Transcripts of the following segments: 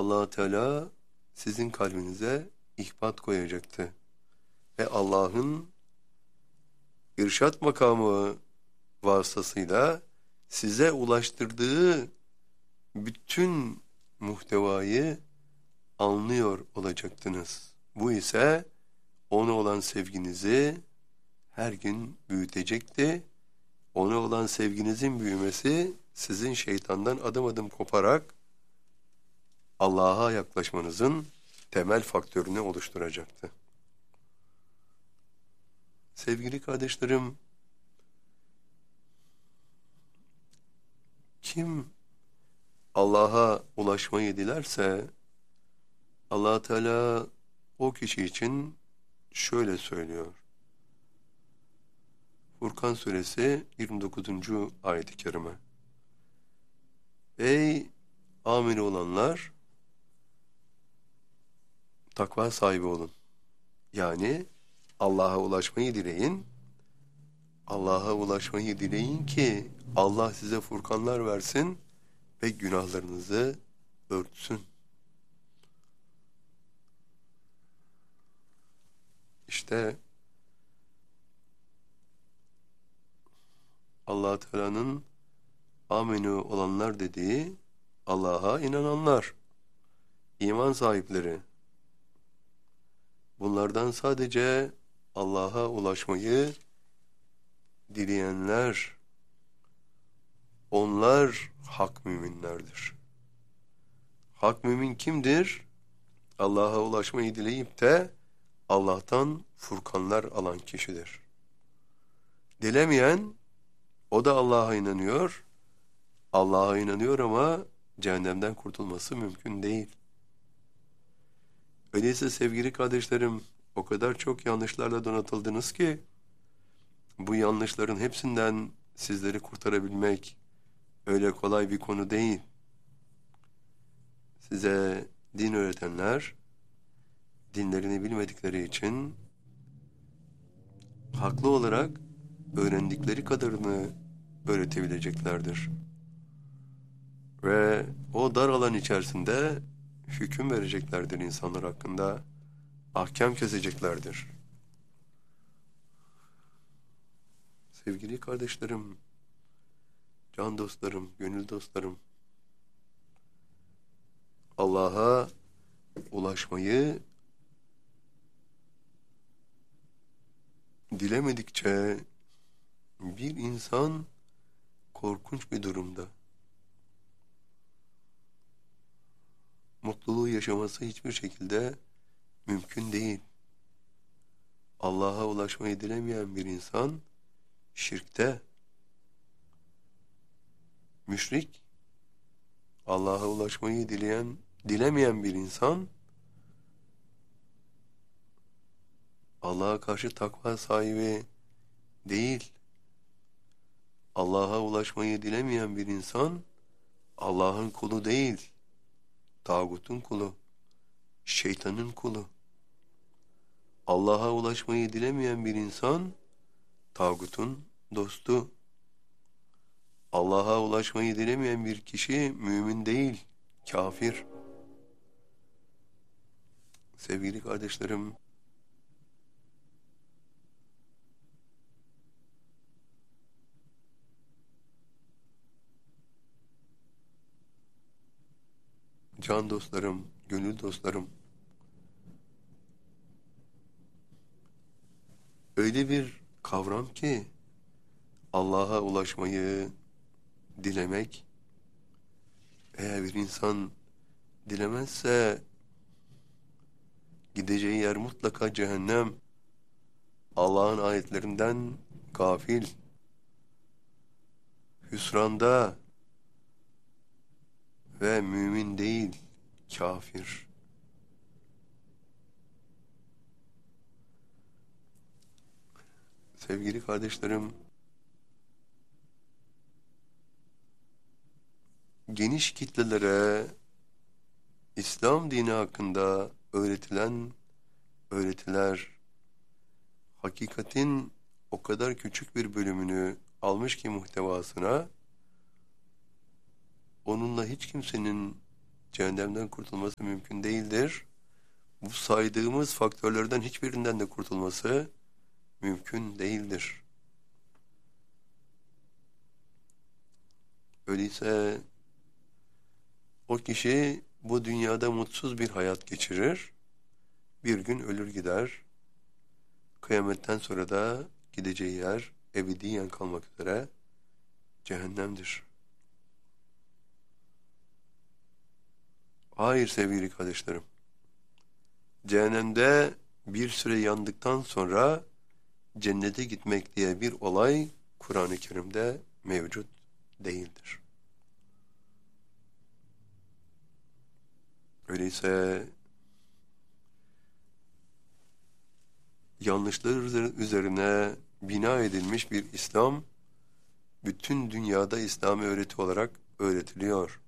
Allah Teala sizin kalbinize ihbat koyacaktı. Ve Allah'ın irşat makamı vasıtasıyla size ulaştırdığı bütün muhtevayı anlıyor olacaktınız. Bu ise ona olan sevginizi her gün büyütecekti. Ona olan sevginizin büyümesi sizin şeytandan adım adım koparak Allah'a yaklaşmanızın temel faktörünü oluşturacaktı. Sevgili kardeşlerim, kim Allah'a ulaşmayı dilerse Allah Teala o kişi için şöyle söylüyor. Furkan suresi 29. ayet-i kerime. Ey ameli olanlar, takva sahibi olun. Yani Allah'a ulaşmayı dileyin. Allah'a ulaşmayı dileyin ki Allah size furkanlar versin ve günahlarınızı örtsün. İşte Allah Teala'nın amenü olanlar dediği Allah'a inananlar, iman sahipleri. Bunlardan sadece Allah'a ulaşmayı dileyenler, onlar hak müminlerdir. Hak mümin kimdir? Allah'a ulaşmayı dileyip de Allah'tan furkanlar alan kişidir. Dilemeyen, o da Allah'a inanıyor. Allah'a inanıyor ama cehennemden kurtulması mümkün değil. Öyleyse sevgili kardeşlerim, o kadar çok yanlışlarla donatıldınız ki, bu yanlışların hepsinden sizleri kurtarabilmek öyle kolay bir konu değil. Size din öğretenler, dinlerini bilmedikleri için haklı olarak öğrendikleri kadarını öğretebileceklerdir. Ve o dar alan içerisinde hüküm vereceklerdir insanlar hakkında, ahkam keseceklerdir. Sevgili kardeşlerim, can dostlarım, gönül dostlarım, Allah'a ulaşmayı dilemedikçe bir insan korkunç bir durumda. Mutluluğu yaşaması hiçbir şekilde mümkün değil. Allah'a ulaşmayı dilemeyen bir insan şirkte, müşrik. Allah'a ulaşmayı dilemeyen bir insan Allah'a karşı takva sahibi değil. Allah'a ulaşmayı dilemeyen bir insan Allah'ın kulu değil. Tağutun kulu, şeytanın kulu. Allah'a ulaşmayı dilemeyen bir insan tağutun dostu. Allah'a ulaşmayı dilemeyen bir kişi mümin değil, kafir. Sevgili kardeşlerim, can dostlarım, gönül dostlarım, öyle bir kavram ki Allah'a ulaşmayı dilemek, eğer bir insan dilemezse gideceği yer mutlaka cehennem. Allah'ın ayetlerinden gafil, hüsranda ve mümin değil, kafir. Sevgili kardeşlerim, geniş kitlelere İslam dini hakkında öğretilen öğretiler, hakikatin o kadar küçük bir bölümünü almış ki muhtevasına, onunla hiç kimsenin cehennemden kurtulması mümkün değildir. Bu saydığımız faktörlerden hiçbirinden de kurtulması mümkün değildir. Öyleyse o kişi bu dünyada mutsuz bir hayat geçirir, bir gün ölür gider. Kıyametten sonra da gideceği yer ebediyen kalmak üzere cehennemdir. Hayır sevgili kardeşlerim. Cehennemde bir süre yandıktan sonra cennete gitmek diye bir olay Kur'an-ı Kerim'de mevcut değildir. Öyleyse yanlışlar üzerine bina edilmiş bir İslam, bütün dünyada İslami öğreti olarak öğretiliyor.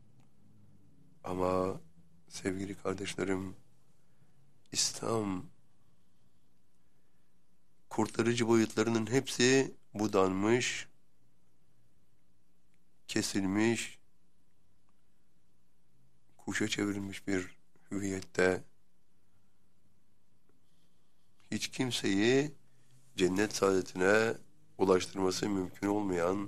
Ama sevgili kardeşlerim, İslam kurtarıcı boyutlarının hepsi budanmış, kesilmiş, kuşa çevrilmiş bir hüviyette. Hiç kimseyi cennet saadetine ulaştırması mümkün olmayan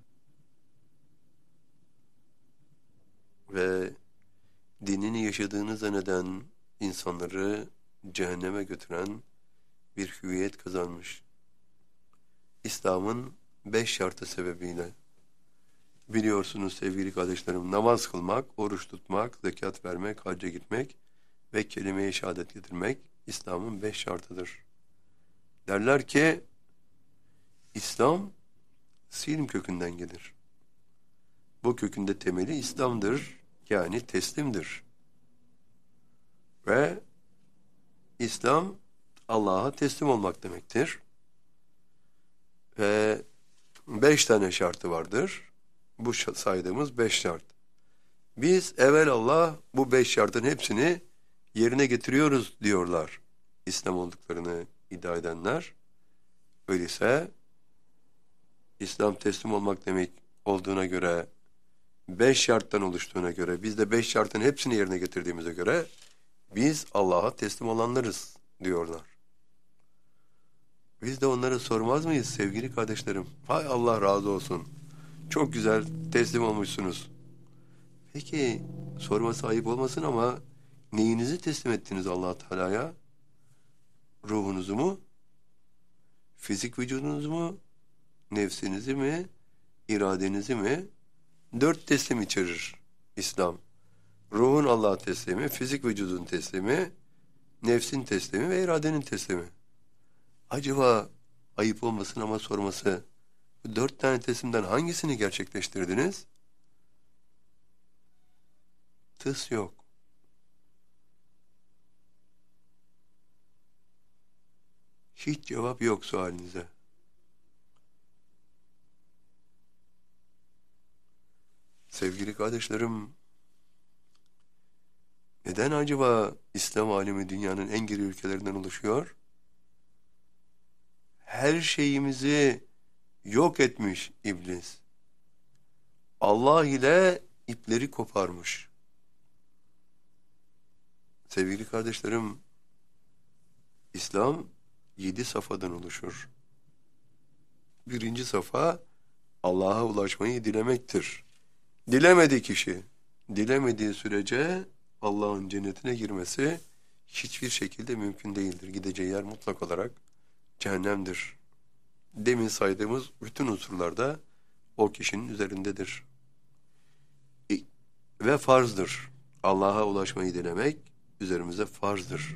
ve dinini yaşadığını zanneden insanları cehenneme götüren bir hüviyet kazanmış. İslam'ın 5 şartı sebebiyle. Biliyorsunuz sevgili kardeşlerim, namaz kılmak, oruç tutmak, zekat vermek, hacca gitmek ve kelime-i şehadet getirmek İslam'ın 5 şartıdır. Derler ki İslam silm kökünden gelir. Bu kökünde temeli İslam'dır, yani teslimdir. Ve İslam Allah'a teslim olmak demektir. Ve 5 tane şartı vardır. Bu saydığımız 5 şart. Biz evelallah bu 5 şartın hepsini yerine getiriyoruz diyorlar İslam olduklarını iddia edenler. Öyleyse İslam teslim olmak demek olduğuna göre, 5 şarttan oluştuğuna göre, biz de 5 şartın hepsini yerine getirdiğimize göre biz Allah'a teslim olanlarız diyorlar. Biz de onlara sormaz mıyız sevgili kardeşlerim? Hay Allah razı olsun. Çok güzel teslim olmuşsunuz. Peki sorması ayıp olmasın ama neyinizi teslim ettiniz Allah Teala'ya? Ruhunuzu mu? Fizik vücudunuzu mu? Nefsinizi mi? İradenizi mi? 4 teslim içerir İslam. Ruhun Allah'a teslimi, fizik vücudun teslimi, nefsin teslimi ve iradenin teslimi. Acaba ayıp olmasın ama sorması, bu 4 tane teslimden hangisini gerçekleştirdiniz? Tıs yok. Hiç cevap yok sualinize. Sevgili kardeşlerim, neden acaba İslam alemi dünyanın en geri ülkelerinden oluşuyor? Her şeyimizi yok etmiş iblis. Allah ile ipleri koparmış. Sevgili kardeşlerim, İslam 7 safhadan oluşur. 1. safa Allah'a ulaşmayı dilemektir. Dilemedi kişi, dilemediği sürece Allah'ın cennetine girmesi hiçbir şekilde mümkün değildir. Gideceği yer mutlak olarak cehennemdir. Demin saydığımız bütün unsurlarda o kişinin üzerindedir. Ve farzdır. Allah'a ulaşmayı dilemek üzerimize farzdır.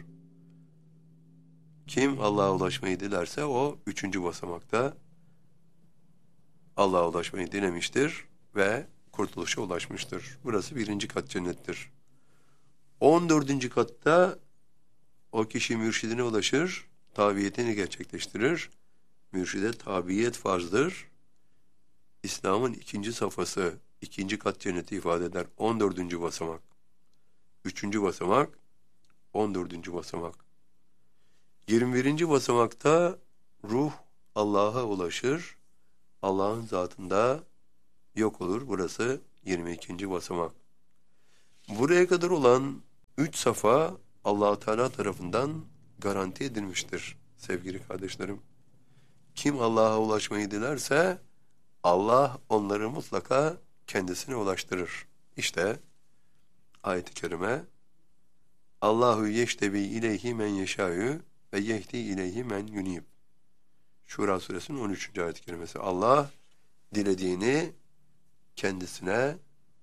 Kim Allah'a ulaşmayı dilerse o 3. basamakta Allah'a ulaşmayı dilemiştir ve kurtuluşa ulaşmıştır. Burası 1. kat cennettir. 14. katta o kişi mürşidine ulaşır, tabiyetini gerçekleştirir. Mürşide tabiyet farzdır. İslam'ın 2. safhası, 2. kat cenneti ifade eder. 14. basamak. 3. basamak, 14. basamak. 21. basamakta ruh Allah'a ulaşır. Allah'ın zatında yok olur. Burası 22. basamak. Buraya kadar olan 3 safa Allah Teala tarafından garanti edilmiştir sevgili kardeşlerim. Kim Allah'a ulaşmayı dilerse Allah onları mutlaka kendisine ulaştırır. İşte ayet-i kerime Allahu yeştebi ileyhi men yeşâ'ü ve yehdi ileyhi men yunib. Şura suresinin 13. ayet-i kerimesi. Allah dilediğini kendisine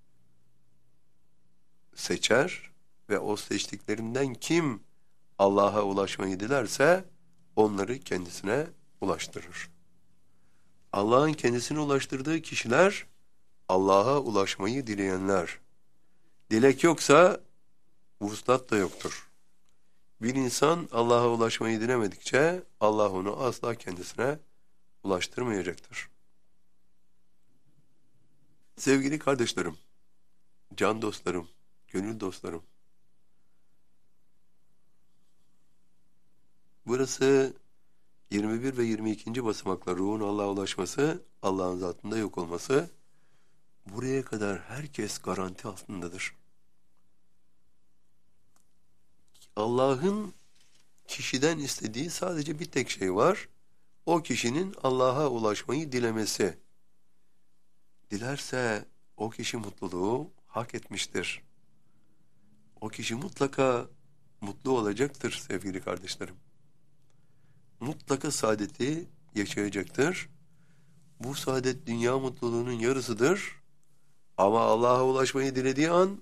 seçer ve o seçtiklerinden kim Allah'a ulaşmayı dilerse onları kendisine ulaştırır. Allah'ın kendisine ulaştırdığı kişiler Allah'a ulaşmayı dileyenler. Dilek yoksa vuslat da yoktur. Bir insan Allah'a ulaşmayı dilemedikçe Allah onu asla kendisine ulaştırmayacaktır. Sevgili kardeşlerim, can dostlarım, gönül dostlarım. Burası 21 ve 22. basamakla ruhun Allah'a ulaşması, Allah'ın zatında yok olması. Buraya kadar herkes garanti altındadır. Allah'ın kişiden istediği sadece bir tek şey var. O kişinin Allah'a ulaşmayı dilemesi. Dilerse o kişi mutluluğu hak etmiştir. O kişi mutlaka mutlu olacaktır sevgili kardeşlerim. Mutlaka saadeti yaşayacaktır. Bu saadet dünya mutluluğunun yarısıdır. Ama Allah'a ulaşmayı dilediği an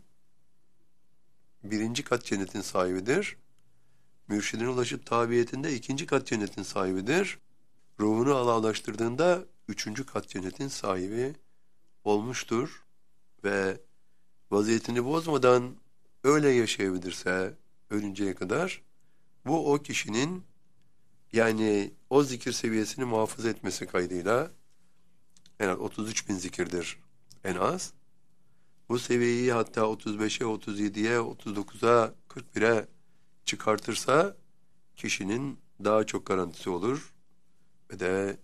1. kat cennetin sahibidir. Mürşidine ulaşıp tabiyetinde 2. kat cennetin sahibidir. Ruhunu Allah'a ulaştırdığında 3. kat cennetin sahibi olmuştur. Ve vaziyetini bozmadan öyle yaşayabilirse ölünceye kadar bu o kişinin yani o zikir seviyesini muhafaza etmesi kaydıyla en az 33 bin zikirdir en az. Bu seviyeyi hatta 35'e, 37'ye, 39'a, 41'e çıkartırsa kişinin daha çok garantisi olur. Ve de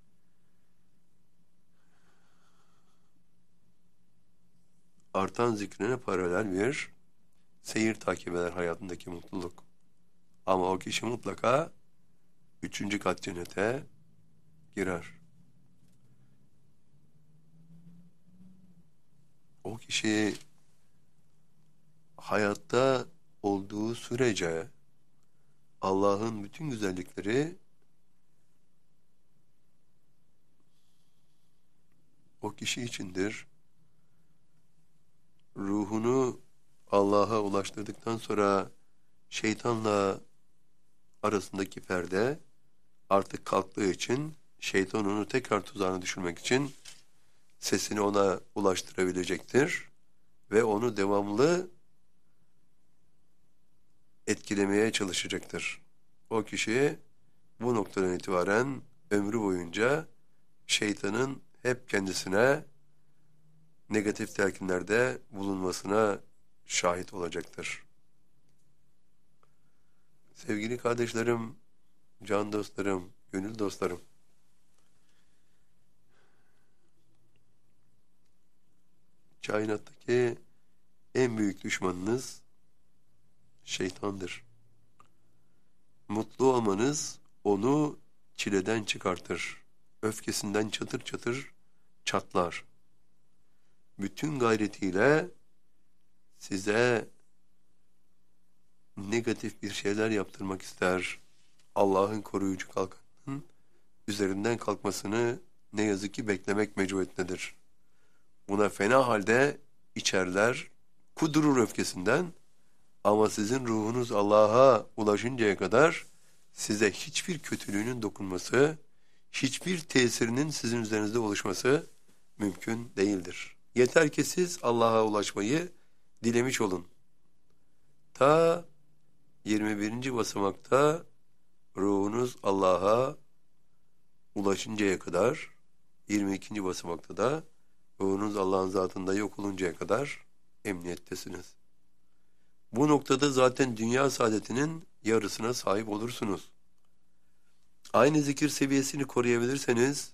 artan zikrine paralel bir seyir takip eder hayatındaki mutluluk. Ama o kişi mutlaka 3. kat cennete girer. O kişi hayatta olduğu sürece Allah'ın bütün güzellikleri o kişi içindir. Ruhunu Allah'a ulaştırdıktan sonra şeytanla arasındaki perde artık kalktığı için şeytan onu tekrar tuzağına düşürmek için sesini ona ulaştırabilecektir ve onu devamlı etkilemeye çalışacaktır. O kişi bu noktadan itibaren ömrü boyunca şeytanın hep kendisine negatif telkinlerde bulunmasına şahit olacaktır. Sevgili kardeşlerim, can dostlarım, gönül dostlarım, kainattaki en büyük düşmanınız şeytandır. Mutlu olmanız onu çileden çıkartır. Öfkesinden çatır çatır çatlar. Bütün gayretiyle size negatif bir şeyler yaptırmak ister. Allah'ın koruyucu kalkanının üzerinden kalkmasını ne yazık ki beklemek mecburiyetindedir. Buna fena halde içerler, kudurur öfkesinden ama sizin ruhunuz Allah'a ulaşıncaya kadar size hiçbir kötülüğünün dokunması, hiçbir tesirinin sizin üzerinizde oluşması mümkün değildir. Yeter ki siz Allah'a ulaşmayı dilemiş olun. Ta 21. basamakta ruhunuz Allah'a ulaşıncaya kadar, 22. basamakta da ruhunuz Allah'ın zatında yok oluncaya kadar emniyettesiniz. Bu noktada zaten dünya saadetinin yarısına sahip olursunuz. Aynı zikir seviyesini koruyabilirseniz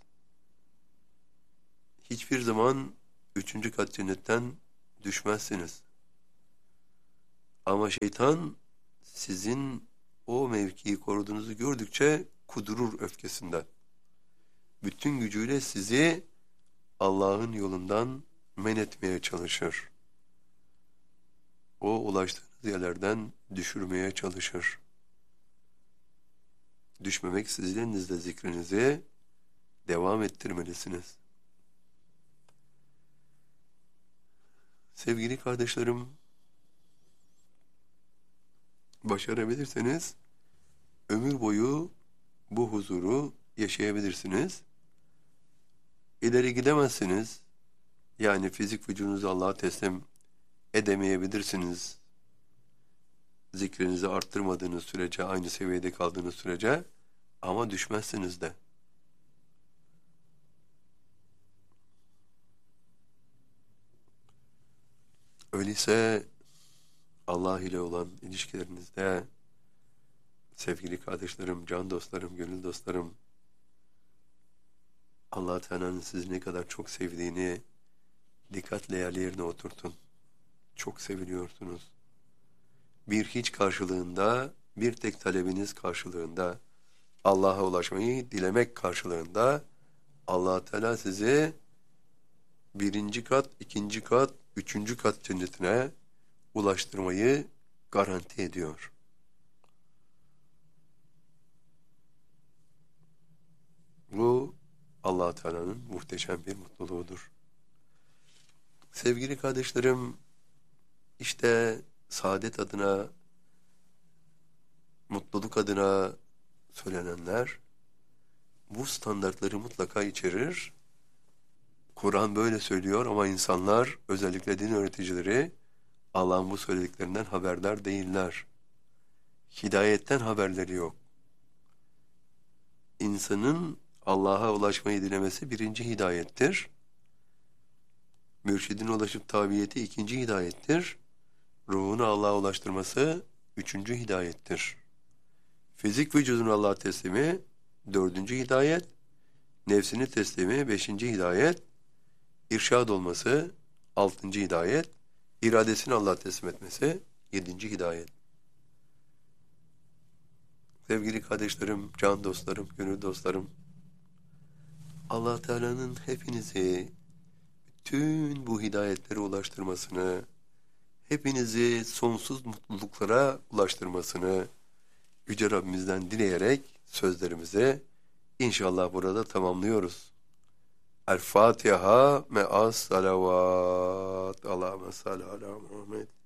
hiçbir zaman 3. kat cennetten düşmezsiniz. Ama şeytan sizin o mevkiyi koruduğunuzu gördükçe kudurur öfkesinden. Bütün gücüyle sizi Allah'ın yolundan men etmeye çalışır. O ulaştığınız yerlerden düşürmeye çalışır. Düşmemek sizin elinizde, zikrinizi devam ettirmelisiniz. Sevgili kardeşlerim, başarabilirseniz ömür boyu bu huzuru yaşayabilirsiniz. İleri gidemezsiniz. Yani fizik vücudunuzu Allah'a teslim edemeyebilirsiniz. Zikrinizi arttırmadığınız sürece, aynı seviyede kaldığınız sürece, ama düşmezsiniz de. Öyleyse Allah ile olan ilişkilerinizde sevgili kardeşlerim, can dostlarım, gönül dostlarım, Allah Teala'nın sizi ne kadar çok sevdiğini dikkatle yerine oturtun. Çok seviliyorsunuz. Bir hiç karşılığında, bir tek talebiniz karşılığında, Allah'a ulaşmayı dilemek karşılığında Allah Teala sizi birinci kat, ikinci kat, üçüncü kat cennetine ulaştırmayı garanti ediyor. Bu Allah Teala'nın muhteşem bir mutluluğudur. Sevgili kardeşlerim, işte saadet adına, mutluluk adına söylenenler bu standartları mutlaka içerir. Kur'an böyle söylüyor ama insanlar, özellikle din öğreticileri, Allah'ın bu söylediklerinden haberdar değiller. Hidayetten haberleri yok. İnsanın Allah'a ulaşmayı dilemesi birinci hidayettir. Mürşidin ulaşıp tabiyeti ikinci hidayettir. Ruhunu Allah'a ulaştırması üçüncü hidayettir. Fizik vücudunu Allah'a teslimi dördüncü hidayet. Nefsini teslimi beşinci hidayet. İrşad olması altıncı hidayet. İradesini Allah'a teslim etmesi yedinci hidayet. Sevgili kardeşlerim, can dostlarım, gönül dostlarım, Allah Teala'nın hepinizi bütün bu hidayetlere ulaştırmasını, hepinizi sonsuz mutluluklara ulaştırmasını Yüce Rabbimizden dileyerek sözlerimizi inşallah burada tamamlıyoruz. El Fatiha me'as salavat. Allahümme salli ala Muhammed.